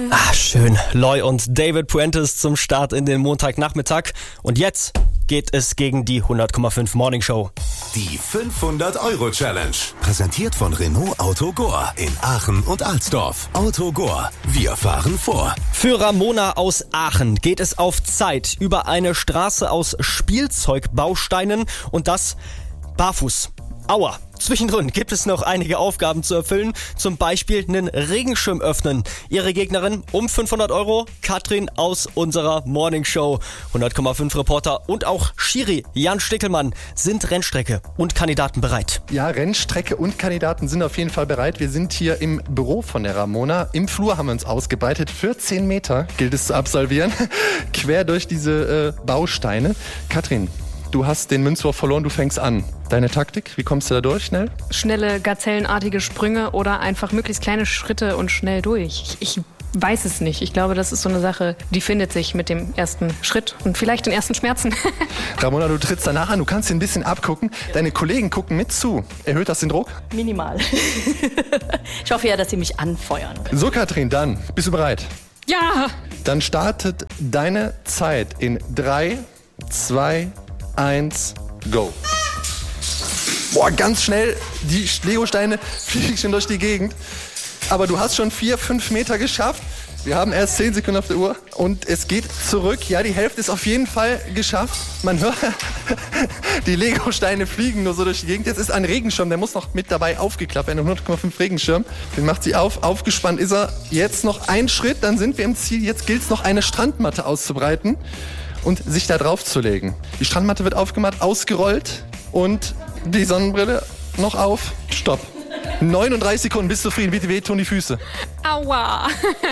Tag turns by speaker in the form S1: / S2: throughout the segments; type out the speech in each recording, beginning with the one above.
S1: Schön. Loy und David Puentes zum Start in den Montagnachmittag. Und jetzt geht es gegen die 100,5 Morning Show.
S2: Die 500-Euro-Challenge. Präsentiert von Renault Autogor in Aachen und Alsdorf. Autogor, wir fahren vor.
S1: Für Ramona aus Aachen geht es auf Zeit über eine Straße aus Spielzeugbausteinen und das barfuß. Aua. Zwischendrin gibt es noch einige Aufgaben zu erfüllen, zum Beispiel einen Regenschirm öffnen. Ihre Gegnerin um 500 Euro, Katrin aus unserer Morning Show. 100,5 Reporter und auch Schiri Jan Stickelmann sind Rennstrecke und Kandidaten bereit.
S3: Ja, Rennstrecke und Kandidaten sind auf jeden Fall bereit. Wir sind hier im Büro von der Ramona. Im Flur haben wir uns ausgebreitet. 14 Meter gilt es zu absolvieren, quer durch diese Bausteine. Katrin, du hast den Münzwurf verloren, du fängst an. Deine Taktik, wie kommst du da durch schnell?
S4: Schnelle, gazellenartige Sprünge oder einfach möglichst kleine Schritte und schnell durch. Ich weiß es nicht. Ich glaube, das ist so eine Sache, die findet sich mit dem ersten Schritt und vielleicht den ersten Schmerzen.
S3: Ramona, du trittst danach an, du kannst dir ein bisschen abgucken. Deine Kollegen gucken mit zu. Erhöht das den Druck?
S5: Minimal. Ich hoffe ja, dass sie mich anfeuern.
S3: So, Katrin, dann bist du bereit?
S4: Ja!
S3: Dann startet deine Zeit in 3, 2, 1, go. Boah, ganz schnell, die Legosteine fliegen schon durch die Gegend. Aber du hast schon 4, 5 Meter geschafft. Wir haben erst 10 Sekunden auf der Uhr und es geht zurück. Ja, die Hälfte ist auf jeden Fall geschafft. Man hört, die Legosteine fliegen nur so durch die Gegend. Jetzt ist ein Regenschirm, der muss noch mit dabei aufgeklappt werden. 100,5 Regenschirm. Den macht sie auf. Aufgespannt ist er. Jetzt noch ein Schritt, dann sind wir im Ziel. Jetzt gilt es noch, eine Strandmatte auszubreiten und sich da drauf zu legen. Die Strandmatte wird aufgemacht, ausgerollt und die Sonnenbrille noch auf. Stopp. 39 Sekunden, bist du zufrieden? Bitte wehtun die Füße.
S4: Aua!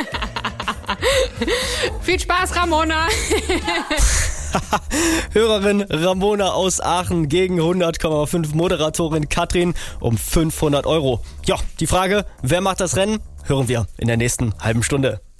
S4: Viel Spaß, Ramona!
S1: Hörerin Ramona aus Aachen gegen 100,5 Moderatorin Katrin um 500 Euro. Ja, die Frage, wer macht das Rennen? Hören wir in der nächsten halben Stunde.